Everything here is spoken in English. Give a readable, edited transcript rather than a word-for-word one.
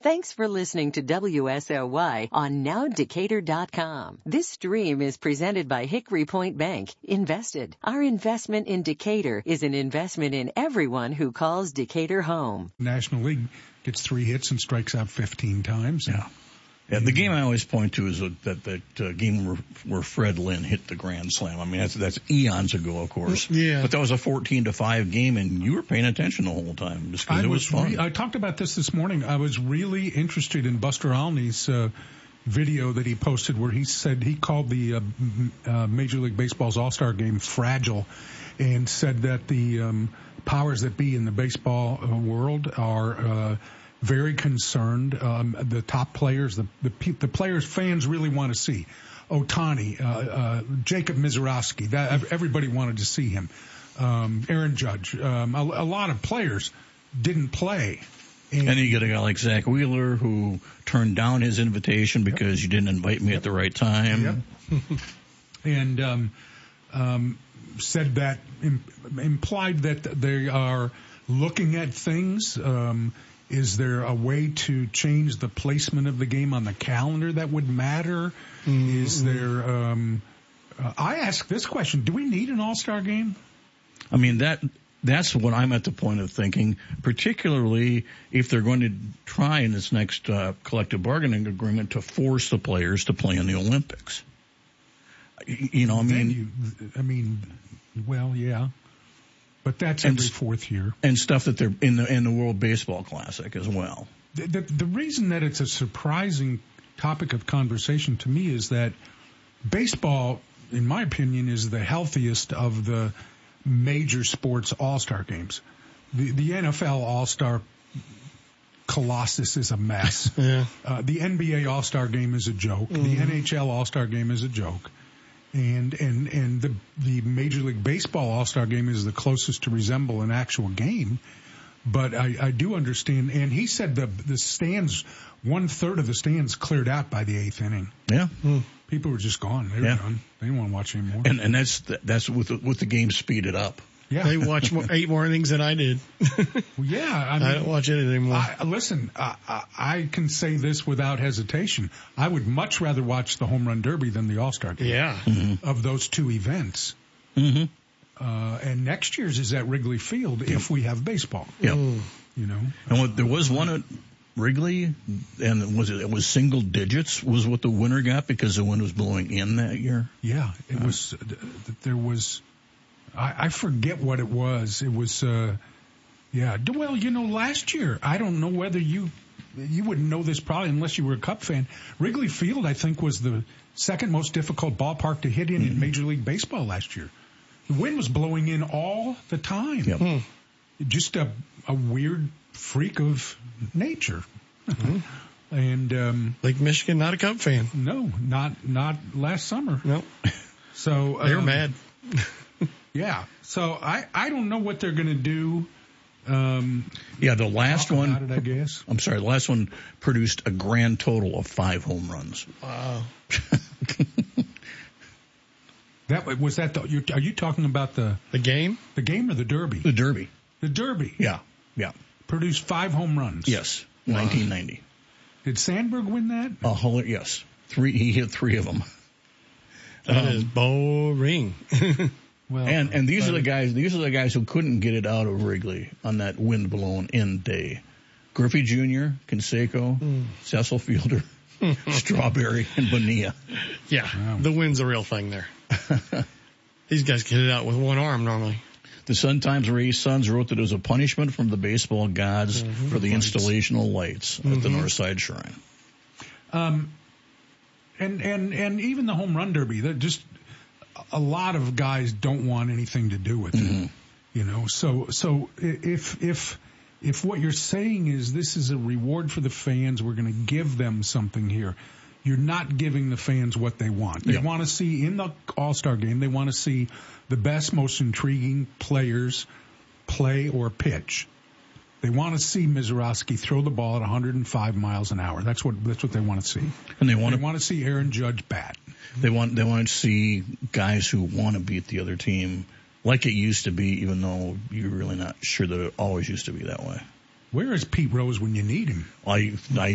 Thanks for listening to WSOY on NowDecatur.com. This stream is presented by Hickory Point Bank. Invested. Our investment in Decatur is an investment in everyone who calls Decatur home. National League gets 3 hits and strikes out 15 times. Yeah. Yeah, the game I always point to is that game where Fred Lynn hit the grand slam. I mean, that's eons ago, of course. Yeah. But that was a 14-5 game, and you were paying attention the whole time just because it was fun. I talked about this morning. I was really interested in Buster Olney's video that he posted where he said he called the Major League Baseball's All-Star Game fragile and said that the powers that be in the baseball world are very concerned. The top players, the players fans really want to see. Ohtani, Jacob Misiorowski, everybody wanted to see him. Aaron Judge, a lot of players didn't play. And you get a guy like Zach Wheeler who turned down his invitation because you didn't invite me at the right time. Yep. And said that, implied that they are looking at things. Is there a way to change the placement of the game on the calendar that would matter? Mm-hmm. Is there, I ask this question, do we need an all-star game? I mean, that's what I'm at the point of thinking, particularly if they're going to try in this next collective bargaining agreement to force the players to play in the Olympics. You know, well, yeah. But that's every fourth year. And stuff that they're in the World Baseball Classic as well. The reason that it's a surprising topic of conversation to me is that baseball, in my opinion, is the healthiest of the major sports all-star games. The NFL all-star colossus is a mess. Yeah. The NBA all-star game is a joke. Mm-hmm. The NHL all-star game is a joke. And the Major League Baseball All-Star Game is the closest to resemble an actual game. But I do understand. And he said the stands, 1/3 of the stands cleared out by the 8th inning. Yeah. People were just gone. They were done. They didn't want to watch anymore. And that's with the game speeded up. Yeah. They watch 8 more innings than I did. Well, yeah. I don't watch it anymore. Listen, I can say this without hesitation. I would much rather watch the Home Run Derby than the All-Star Game. Yeah. Mm-hmm. Of those two events. Mm-hmm. And next year's is at Wrigley Field if we have baseball. Yeah. You know. And there was one at Wrigley, and it was single digits was what the winner got because the wind was blowing in that year. Yeah. It was, there was, I forget what it was. It was, yeah. Well, you know, last year, I don't know whether you wouldn't know this probably unless you were a Cub fan. Wrigley Field, I think, was the second most difficult ballpark to hit in Major League Baseball last year. The wind was blowing in all the time. Yep. Just a weird freak of nature. Mm-hmm. And Lake Michigan, not a Cub fan. No, not last summer. No. So they were mad. Yeah. So I don't know what they're going to do. Yeah, the last one. It, I guess. I'm sorry, the last one produced a grand total of 5 home runs. Wow. Are you talking about the game? The game or the Derby? The Derby. The Derby. Yeah. Produced 5 home runs. Yes. 1990. Did Sandberg win that? Yes. He hit 3 of them. That is boring. Well, and these are the guys who couldn't get it out of Wrigley on that wind blown in day. Griffey Jr., Canseco, Cecil Fielder, Strawberry, and Bonilla. Yeah, wow. The wind's a real thing there. These guys get it out with one arm normally. The Sun-Times Suns wrote that it was a punishment from the baseball gods for the installation of lights at the Northside Shrine. And even the Home Run Derby, they're just a lot of guys don't want anything to do with it. You know, so if what you're saying is this is a reward for the fans, we're going to give them something here. You're not giving the fans what they want. They want to see in the All-Star Game, they want to see the best, most intriguing players play or pitch. They want to see Misiorowski throw the ball at 105 miles an hour. That's what they want to see. And they want to see Aaron Judge bat. They want to see guys who want to beat the other team like it used to be, even though you're really not sure that it always used to be that way. Where is Pete Rose when you need him? I